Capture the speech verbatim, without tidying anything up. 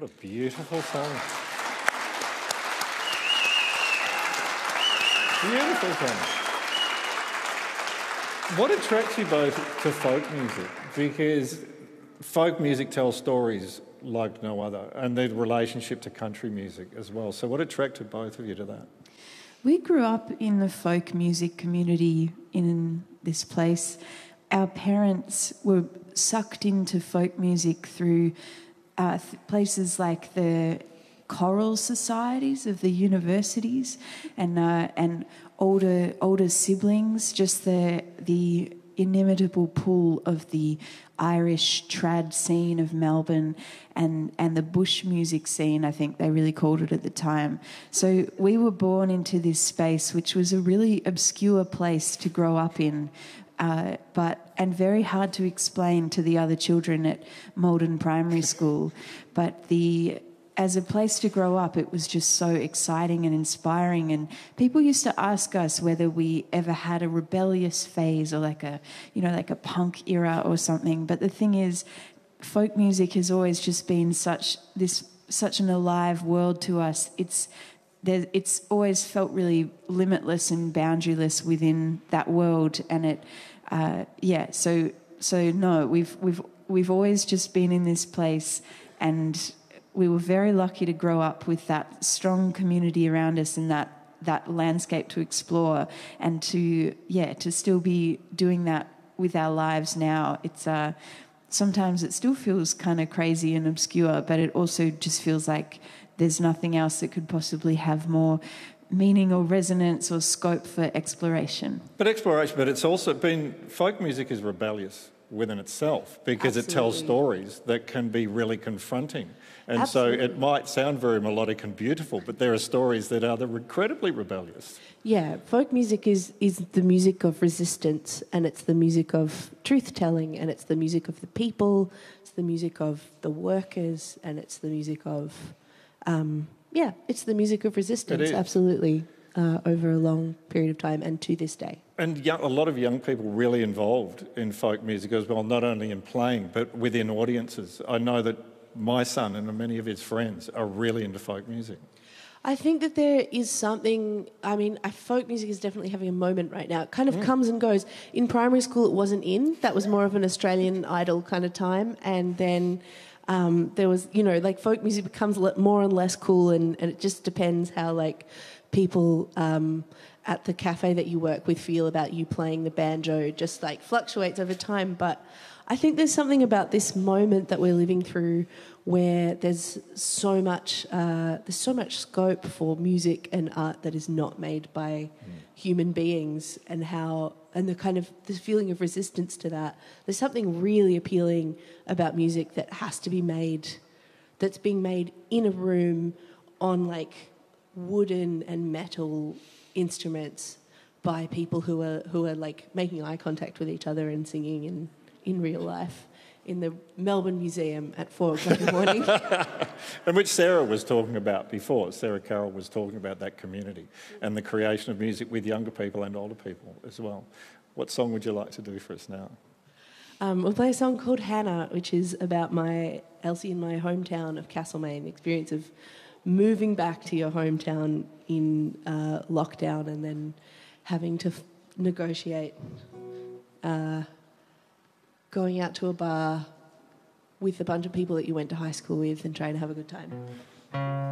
What a beautiful song. Beautiful song. What attracts you both to folk music? Because folk music tells stories like no other, and the relationship to country music as well. So what attracted both of you to that? We grew up in the folk music community in this place. Our parents were sucked into folk music through uh, th- places like the choral societies of the universities, and uh, and older older siblings. Just the the inimitable pull of the Irish trad scene of Melbourne and and the bush music scene, I think they really called it at the time. So we were born into this space, which was a really obscure place to grow up in, uh, but and very hard to explain to the other children at Malden Primary School. But the as a place to grow up, it was just so exciting and inspiring. And people used to ask us whether we ever had a rebellious phase or like a, you know, like a punk era or something. But the thing is, folk music has always just been such this such an alive world to us. It's there, it's always felt really limitless and boundaryless within that world. And it, uh, yeah. So so no, we've we've we've always just been in this place, and we were very lucky to grow up with that strong community around us and that that landscape to explore, and to yeah to still be doing that with our lives now. It's uh, sometimes it still feels kind of crazy and obscure, but it also just feels like there's nothing else that could possibly have more meaning or resonance or scope for exploration. But exploration, but it's also been, folk music is rebellious within itself because Absolutely. It tells stories that can be really confronting. And Absolutely. So it might sound very melodic and beautiful, but there are stories that are incredibly rebellious. Yeah, folk music is, is the music of resistance, and it's the music of truth-telling, and it's the music of the people, it's the music of the workers, and it's the music of, um, yeah, it's the music of resistance, absolutely, uh, over a long period of time and to this day. And young, a lot of young people really involved in folk music as well, not only in playing, but within audiences. I know that my son and many of his friends are really into folk music. I think that there is something, I mean, folk music is definitely having a moment right now. It kind of mm. comes and goes. In primary school, it wasn't in. That was more of an Australian Idol kind of time. And then um, there was, you know, like folk music becomes more and less cool, and, and it just depends how, like, people um, at the cafe that you work with feel about you playing the banjo. It just, like, fluctuates over time. But I think there's something about this moment that we're living through where there's so much uh, there's so much scope for music and art that is not made by mm. human beings, and how and the kind of the feeling of resistance to that. There's something really appealing about music that has to be made, that's being made in a room on like wooden and metal instruments by people who are who are like making eye contact with each other and singing in in real life in the Melbourne Museum at four o'clock in the morning. And which Sarah was talking about before. Sarah Carroll was talking about that community and the creation of music with younger people and older people as well. What song would you like to do for us now? Um, we'll play a song called Hannah, which is about my Elsie in my hometown of Castlemaine, the experience of moving back to your hometown in uh, lockdown and then having to f- negotiate uh, going out to a bar with a bunch of people that you went to high school with and trying to have a good time.